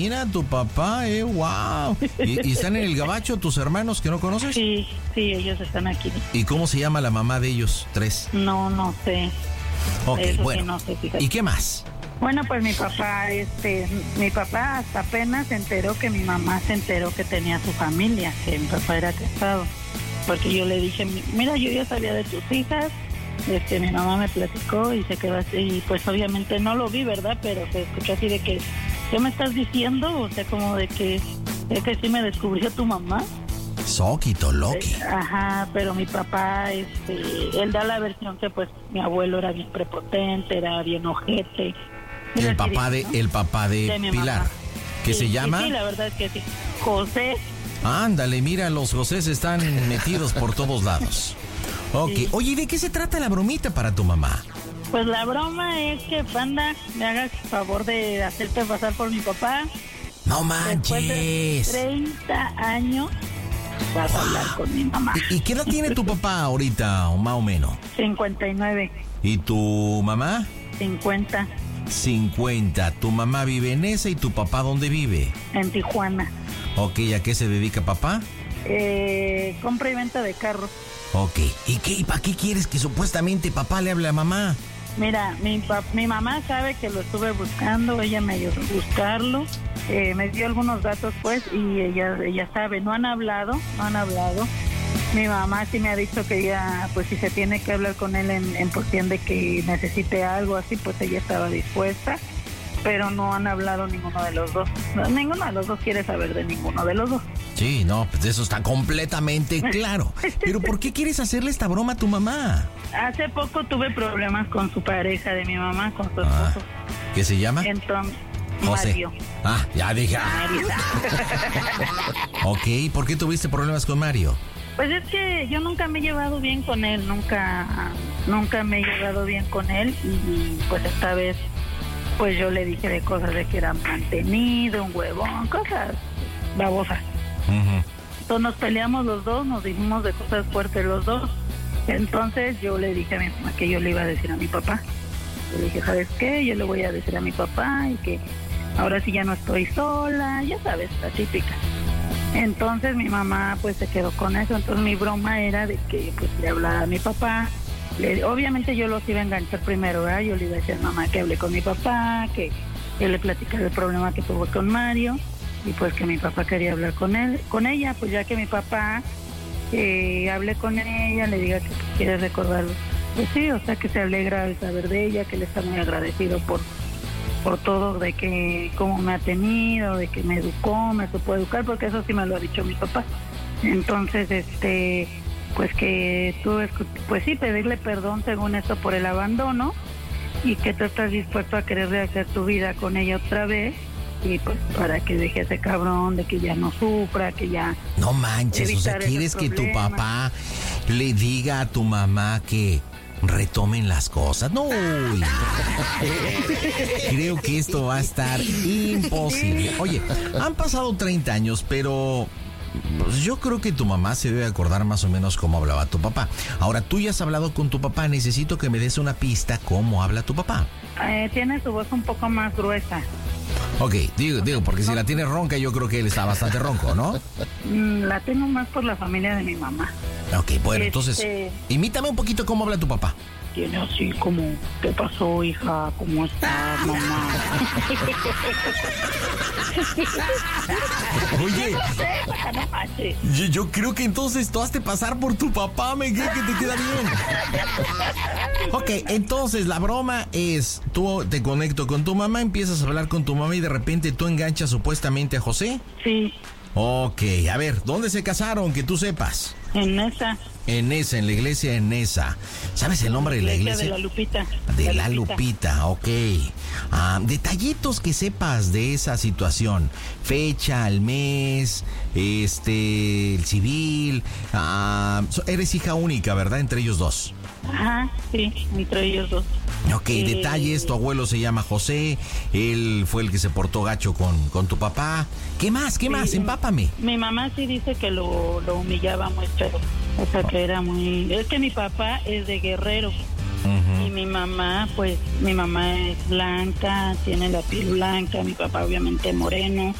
Mira, tu papá, wow. ¿Y están en el Gabacho tus hermanos que no conoces? Sí, ellos están aquí. ¿Y cómo se llama la mamá de ellos, tres? No sé. Ok, Eso bueno. sí, no sé, fíjate. ¿Y qué más? Bueno, pues mi papá hasta apenas se enteró que mi mamá se enteró que tenía su familia, que mi papá era casado. Porque yo le dije, mira, yo ya sabía de tus hijas. Mi mamá me platicó y se quedó así, y pues obviamente no lo vi, ¿verdad? Pero se escuchó así de que, ¿qué me estás diciendo? O sea, como de que sí me descubrió tu mamá. Soquito, Loki. Ajá, pero mi papá, él da la versión que pues mi abuelo era bien prepotente, era bien ojete. El papá de Pilar, mamá. ¿qué se llama? Sí, la verdad es que sí. José. Ándale, mira, los Josés están metidos por todos lados. Ok, sí. Oye, ¿y de qué se trata la bromita para tu mamá? Pues la broma es que, Panda, me hagas el favor de hacerte pasar por mi papá. No manches. Después de 30 años vas a hablar con mi mamá. ¿Y qué edad tiene tu papá ahorita, o más o menos? 59. ¿Y tu mamá? 50. 50. ¿Tu mamá vive en esa y tu papá dónde vive? En Tijuana. Ok, ¿a qué se dedica papá? Compra y venta de carros. Ok, ¿y para qué quieres que supuestamente papá le hable a mamá? Mira, mi mamá sabe que lo estuve buscando, ella me ayudó a buscarlo, me dio algunos datos pues y ella sabe, no han hablado. Mi mamá sí me ha dicho que ella, pues si se tiene que hablar con él en cuestión de que necesite algo así, pues ella estaba dispuesta, pero no han hablado ninguno de los dos. Ninguno de los dos quiere saber de ninguno de los dos. Sí, no, pues eso está completamente claro. Pero ¿por qué quieres hacerle esta broma a tu mamá? Hace poco tuve problemas con su pareja de mi mamá, con su esposo. ¿Qué se llama? Entonces, José. Mario. Ya dije. Ok, ¿por qué tuviste problemas con Mario? Pues es que yo nunca me he llevado bien con él, nunca me he llevado bien con él y pues esta vez pues yo le dije de cosas de que era mantenido, un huevón, cosas babosas. Uh-huh. Entonces nos peleamos los dos, nos dijimos de cosas fuertes los dos. Entonces yo le dije a mi mamá que yo le iba a decir a mi papá. Yo le dije, ¿sabes qué? Yo le voy a decir a mi papá y que ahora sí ya no estoy sola, ya sabes, la típica. Entonces mi mamá pues se quedó con eso, entonces mi broma era de que pues le hablara a mi papá. Obviamente yo los iba a enganchar primero, ¿verdad? Yo le iba a decir a mamá que hablé con mi papá, que le platicara el problema que tuvo con Mario y pues que mi papá quería hablar con ella, pues ya que mi papá hable con ella, le diga que quiere recordar, pues sí, o sea que se alegra al saber de ella, que le está muy agradecido por todo, de que cómo me ha tenido, de que me educó, me supo educar, porque eso sí me lo ha dicho mi papá. Entonces, pues que tú, pues sí, pedirle perdón según esto por el abandono y que tú estás dispuesto a querer rehacer tu vida con ella otra vez y pues para que deje ese cabrón, de que ya no sufra, que ya... No manches, o sea, ¿quieres que tu papá le diga a tu mamá que retomen las cosas? No, uy. Creo que esto va a estar imposible. Oye, han pasado 30 años, pero pues yo creo que tu mamá se debe acordar más o menos cómo hablaba tu papá. Ahora, tú ya has hablado con tu papá, necesito que me des una pista cómo habla tu papá. Tiene su voz un poco más gruesa. Ok, digo, porque si la tiene ronca, yo creo que él está bastante ronco, ¿no? La tengo más por la familia de mi mamá. Ok, bueno, entonces, imítame un poquito cómo habla tu papá. Tiene así como, ¿qué pasó, hija? ¿Cómo estás, mamá? Oye, yo creo que entonces tú has de pasar por tu papá, me creo que te queda bien. Ok, entonces la broma es, tú te conecto con tu mamá, empiezas a hablar con tu mamá y de repente tú enganchas supuestamente a José. Sí. Ok, a ver, ¿dónde se casaron? Que tú sepas. En esa. En la iglesia en esa. ¿Sabes el nombre de la iglesia? De la Lupita. De la Lupita, ok. Detallitos que sepas de esa situación. Fecha, el mes, el civil. Eres hija única, ¿verdad? Entre ellos dos. Ajá, sí, entre ellos dos. Ok, detalles, tu abuelo se llama José, él fue el que se portó gacho con tu papá. ¿Qué más? Empápame. Mi mamá sí dice que lo humillaba muy feo, o sea que era muy... Es que mi papá es de Guerrero, Y mi mamá, pues, mi mamá es blanca, tiene la piel blanca, mi papá obviamente moreno.